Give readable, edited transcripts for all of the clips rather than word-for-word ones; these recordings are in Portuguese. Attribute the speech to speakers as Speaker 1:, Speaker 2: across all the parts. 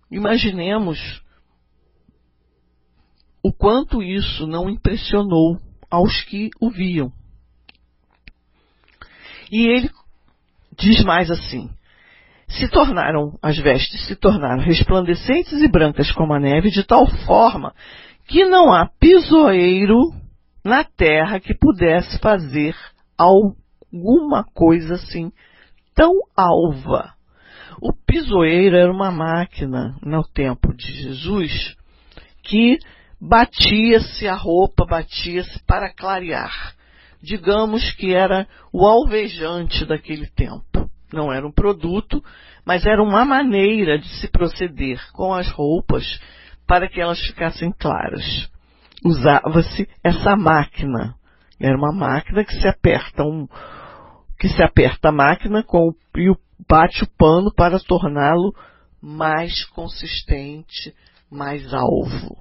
Speaker 1: Imaginemos o quanto isso não impressionou aos que o viam. E ele diz mais assim: as vestes se tornaram resplandecentes e brancas como a neve, de tal forma que não há pisoeiro na terra que pudesse fazer alguma coisa assim tão alva. O pisoeiro era uma máquina no tempo de Jesus que batia-se a roupa, batia-se para clarear. Digamos que era o alvejante daquele tempo. Não era um produto, mas era uma maneira de se proceder com as roupas para que elas ficassem claras. Usava-se essa máquina. Era uma máquina que se aperta a máquina e bate o pano para torná-lo mais consistente, mais alvo.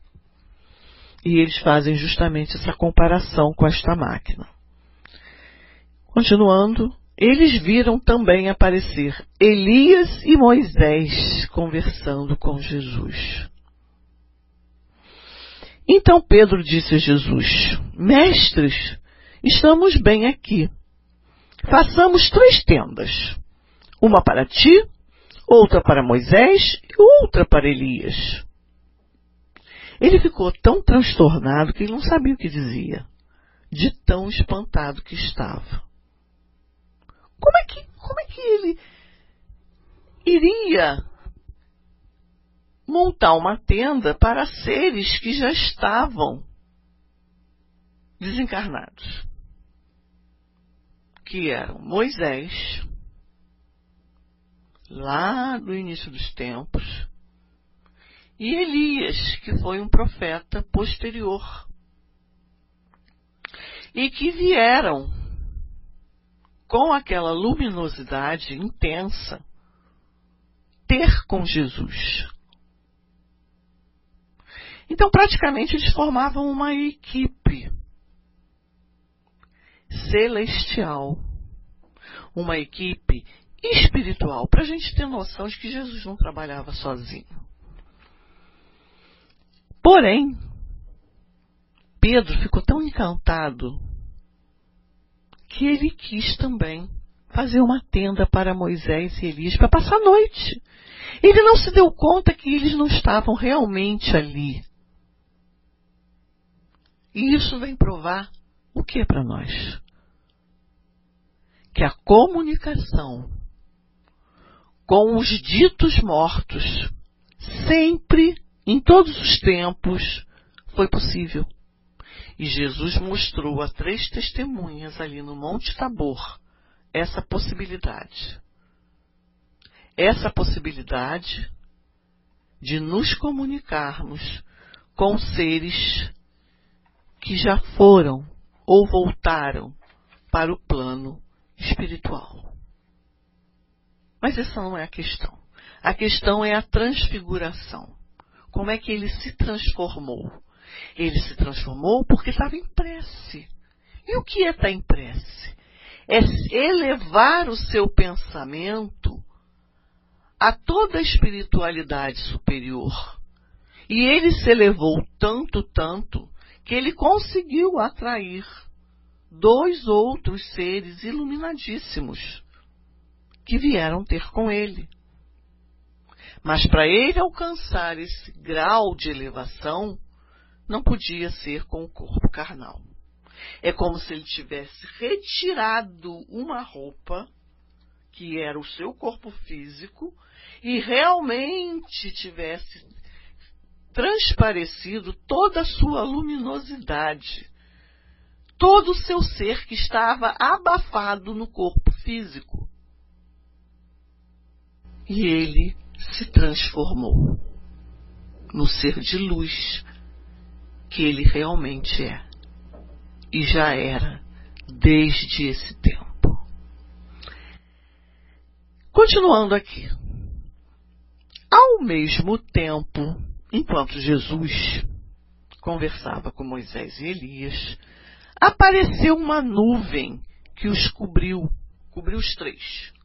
Speaker 1: E eles fazem justamente essa comparação com esta máquina. Continuando, eles viram também aparecer Elias e Moisés conversando com Jesus. Então Pedro disse a Jesus: Mestres, estamos bem aqui. Façamos 3 tendas, uma para ti, outra para Moisés e outra para Elias. Ele ficou tão transtornado que ele não sabia o que dizia, de tão espantado que estava. Como é que ele iria montar uma tenda para seres que já estavam desencarnados? Que eram Moisés, lá do início dos tempos, e Elias, que foi um profeta posterior, e que vieram com aquela luminosidade intensa ter com Jesus. Então, praticamente, eles formavam uma equipe celestial, uma equipe espiritual, para a gente ter noção de que Jesus não trabalhava sozinho. Porém, Pedro ficou tão encantado que ele quis também fazer uma tenda para Moisés e Elias para passar a noite. Ele não se deu conta que eles não estavam realmente ali. E isso vem provar o que para nós? Que a comunicação com os ditos mortos sempre, em todos os tempos, foi possível. E Jesus mostrou a 3 testemunhas ali no Monte Tabor essa possibilidade. Essa possibilidade de nos comunicarmos com seres que já foram ou voltaram para o plano espiritual. Mas essa não é a questão. A questão é a transfiguração. Como é que ele se transformou? Ele se transformou porque estava em prece. E o que é estar em prece? É elevar o seu pensamento a toda a espiritualidade superior. E ele se elevou tanto, que ele conseguiu atrair 2 outros seres iluminadíssimos que vieram ter com ele. Mas para ele alcançar esse grau de elevação, não podia ser com o corpo carnal. É como se ele tivesse retirado uma roupa, que era o seu corpo físico, e realmente tivesse transparecido toda a sua luminosidade, todo o seu ser que estava abafado no corpo físico. E ele se transformou no ser de luz que ele realmente é. E já era desde esse tempo. Continuando aqui. Ao mesmo tempo, enquanto Jesus conversava com Moisés e Elias, apareceu uma nuvem que os cobriu os 3.